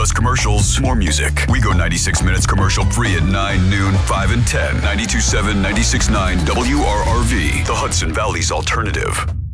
Less commercials, more music. We go 96 minutes commercial free at 9, noon, 5, and 10. 92.7, 96.9 WRRV, the Hudson Valley's alternative.